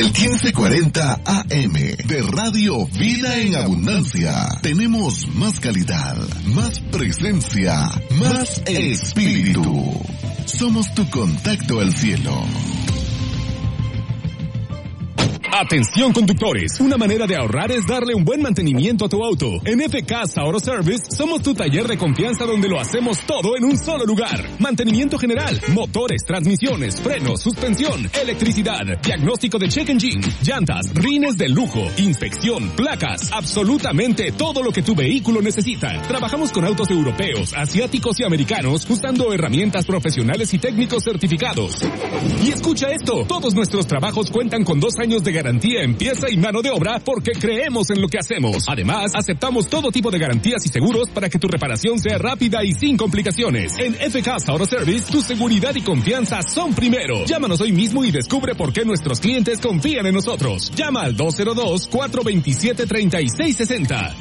el 1540 AM de Radio Vida en Abundancia. Tenemos más calidad, más presencia, más espíritu. Somos tu contacto al cielo. Atención conductores, una manera de ahorrar es darle un buen mantenimiento a tu auto. En FK Auto Service somos tu taller de confianza donde lo hacemos todo en un solo lugar. Mantenimiento general, motores, transmisiones, frenos, suspensión, electricidad, diagnóstico de check engine, llantas, rines de lujo, inspección, placas, absolutamente todo lo que tu vehículo necesita. Trabajamos con autos europeos, asiáticos y americanos usando herramientas profesionales y técnicos certificados. Y escucha esto, todos nuestros trabajos cuentan con 2 años de garantía en pieza y mano de obra porque creemos en lo que hacemos. Además, aceptamos todo tipo de garantías y seguros para que tu reparación sea rápida y sin complicaciones. En FK Auto Service, tu seguridad y confianza son primero. Llámanos hoy mismo y descubre por qué nuestros clientes confían en nosotros. Llama al 202-427-3660.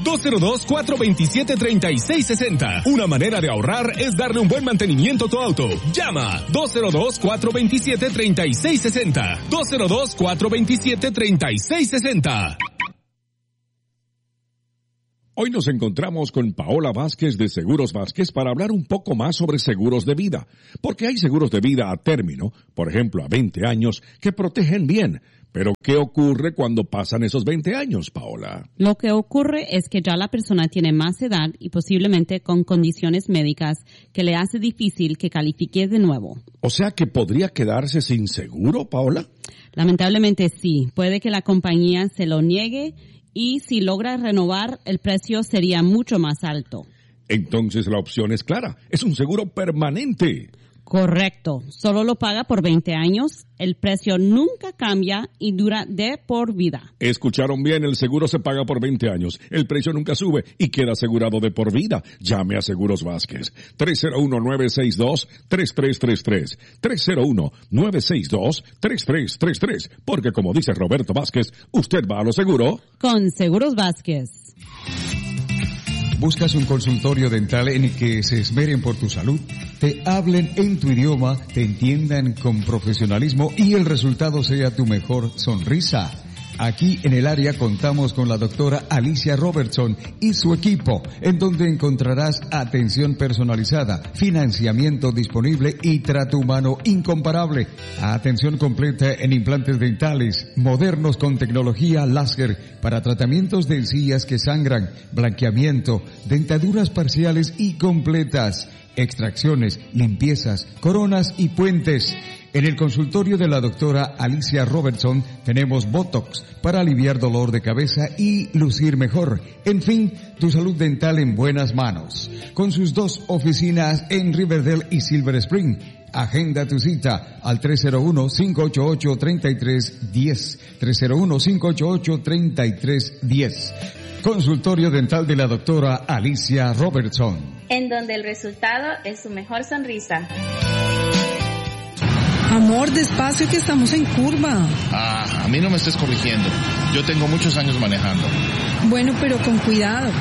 202-427-3660. Una manera de ahorrar es darle un buen mantenimiento a tu auto. Llama 202-427-3660. 202-427-3660. Hoy nos encontramos con Paola Vázquez de Seguros Vázquez para hablar un poco más sobre seguros de vida, porque hay seguros de vida a término, por ejemplo a 20 años, que protegen bien. Pero, ¿qué ocurre cuando pasan esos 20 años, Paola? Lo que ocurre es que ya la persona tiene más edad y posiblemente con condiciones médicas que le hace difícil que califique de nuevo. O sea, ¿que podría quedarse sin seguro, Paola? Lamentablemente sí. Puede que la compañía se lo niegue y si logra renovar, el precio sería mucho más alto. Entonces la opción es clara. Es un seguro permanente. Correcto. Solo lo paga por 20 años. El precio nunca cambia y dura de por vida. Escucharon bien, el seguro se paga por 20 años. El precio nunca sube y queda asegurado de por vida. Llame a Seguros Vázquez. 301-962-3333. 301-962-3333. Porque como dice Roberto Vázquez, usted va a lo seguro. Con Seguros Vázquez. ¿Buscas un consultorio dental en el que se esmeren por tu salud? Te hablen en tu idioma, te entiendan con profesionalismo y el resultado sea tu mejor sonrisa. Aquí en el área contamos con la doctora Alicia Robertson y su equipo, en donde encontrarás atención personalizada, financiamiento disponible y trato humano incomparable. Atención completa en implantes dentales, modernos con tecnología láser para tratamientos de encías que sangran, blanqueamiento, dentaduras parciales y completas, extracciones, limpiezas, coronas y puentes. En el consultorio de la doctora Alicia Robertson tenemos Botox para aliviar dolor de cabeza y lucir mejor. En fin, tu salud dental en buenas manos. Con sus 2 oficinas en Riverdale y Silver Spring. Agenda tu cita al 301-588-3310. 301-588-3310. Consultorio dental de la doctora Alicia Robertson. En donde el resultado es su mejor sonrisa. Amor, despacio que estamos en curva. A mí no me estés corrigiendo. Yo tengo muchos años manejando. Bueno, pero con cuidado.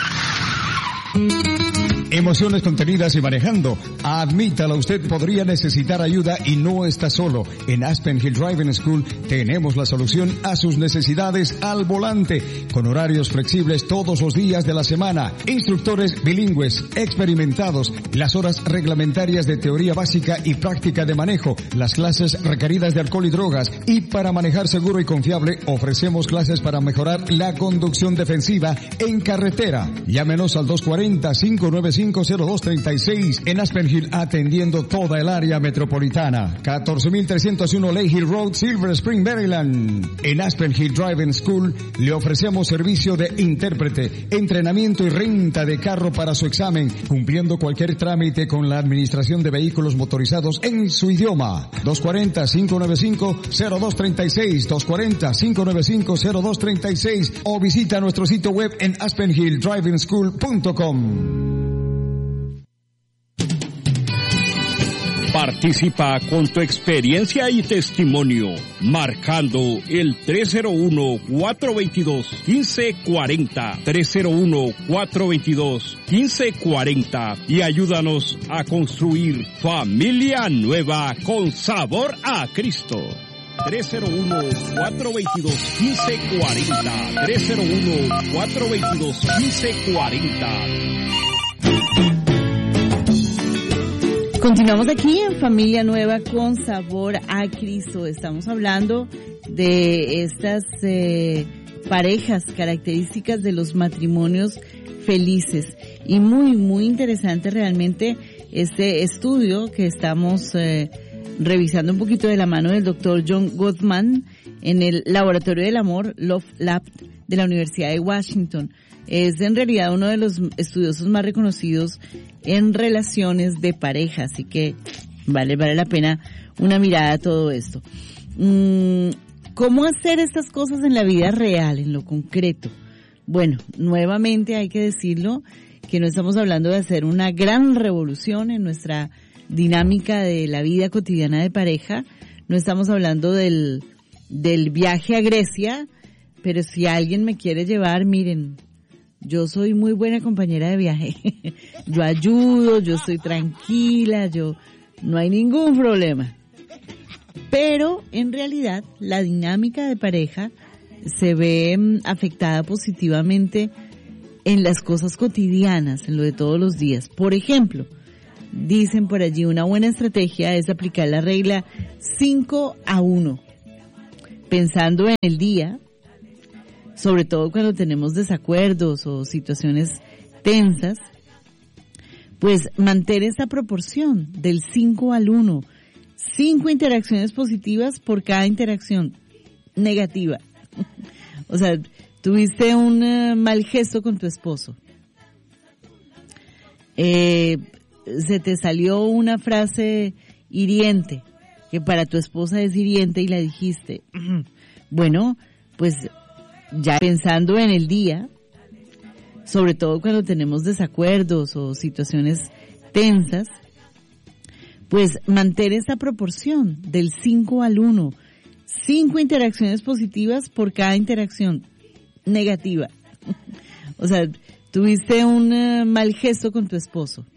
Emociones contenidas y manejando. Admítalo, usted podría necesitar ayuda y no está solo. En Aspen Hill Driving School tenemos la solución a sus necesidades al volante, con horarios flexibles todos los días de la semana, instructores bilingües, experimentados, las horas reglamentarias de teoría básica y práctica de manejo, las clases requeridas de alcohol y drogas, y para manejar seguro y confiable ofrecemos clases para mejorar la conducción defensiva en carretera. Llámenos al 240-595-0236 en Aspen Hill, atendiendo toda el área metropolitana. 14.301 Lake Hill Road, Silver Spring, Maryland. En Aspen Hill Driving School le ofrecemos servicio de intérprete, entrenamiento y renta de carro para su examen, cumpliendo cualquier trámite con la administración de vehículos motorizados en su idioma. 240-595-0236, 240-595-0236 o visita nuestro sitio web en aspenhilldrivingschool.com. Participa con tu experiencia y testimonio, marcando el 301-422-1540, 301-422-1540 y ayúdanos a construir familia nueva con sabor a Cristo. 301-422-1540. 301-422-1540. Continuamos aquí en Familia Nueva con Sabor a Cristo. Estamos hablando de estas parejas, características de los matrimonios felices. Y muy, muy interesante realmente este estudio que estamos revisando un poquito de la mano del doctor John Gottman en el Laboratorio del Amor, Love Lab, de la Universidad de Washington. Es en realidad uno de los estudiosos más reconocidos en relaciones de pareja, así que vale la pena una mirada a todo esto. ¿Cómo hacer estas cosas en la vida real, en lo concreto? Bueno, nuevamente hay que decirlo, que no estamos hablando de hacer una gran revolución en nuestra dinámica de la vida cotidiana de pareja, no estamos hablando del viaje a Grecia, pero si alguien me quiere llevar, miren, yo soy muy buena compañera de viaje, yo ayudo, yo estoy tranquila, no hay ningún problema. Pero en realidad la dinámica de pareja se ve afectada positivamente en las cosas cotidianas, en lo de todos los días. Por ejemplo, dicen por allí, una buena estrategia es aplicar la regla 5-1, pensando en el día, sobre todo cuando tenemos desacuerdos o situaciones tensas, pues mantener esa proporción del 5-1, 5 interacciones positivas por cada interacción negativa. O sea, tuviste un mal gesto con tu esposo. Se te salió una frase hiriente, que para tu esposa es hiriente y la dijiste. Bueno, pues ya pensando en el día, sobre todo cuando tenemos desacuerdos o situaciones tensas, pues mantener esa proporción del 5-1, 5 interacciones positivas por cada interacción negativa. O sea, tuviste un mal gesto con tu esposo.